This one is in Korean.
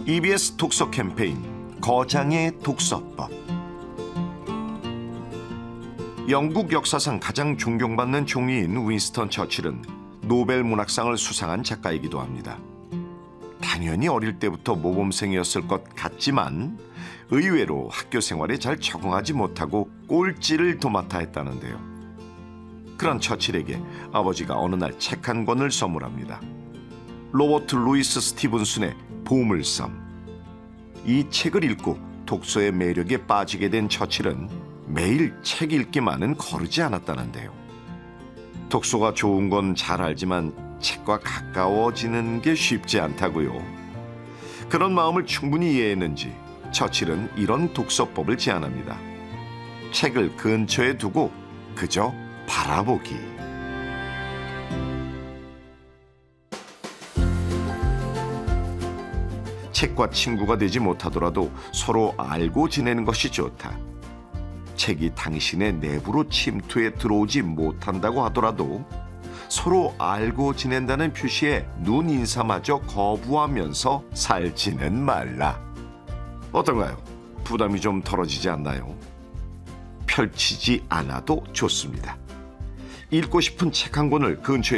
EBS 독서 캠페인 거장의 독서법. 영국 역사상 가장 존경받는 총리인 윈스턴 처칠은 노벨 문학상을 수상한 작가이기도 합니다. 당연히 어릴 때부터 모범생이었을 것 같지만 의외로 학교 생활에 잘 적응하지 못하고 꼴찌를 도맡아 했다는데요. 그런 처칠에게 아버지가 어느 날 책 한 권을 선물합니다. 로버트 루이스 스티븐슨의 보물섬. 이 책을 읽고 독서의 매력에 빠지게 된 처칠은 매일 책 읽기만은 거르지 않았다는데요. 독서가 좋은 건 잘 알지만 책과 가까워지는 게 쉽지 않다고요. 그런 마음을 충분히 이해했는지 처칠은 이런 독서법을 제안합니다. 책을 근처에 두고 그저 바라보기. 책과 친구가 되지 못하더라도 서로 알고 지내는 것이 좋다. 책이 당신의 내부로 침투해 들어오지 못한다고 하더라도 서로 알고 지낸다는 표시에 눈 인사마저 거부하면서 살지는 말라. 어떤가요? 부담이 좀 덜어지지 않나요? 펼치지 않아도 좋습니다. 읽고 싶은 책 한 권을 근처에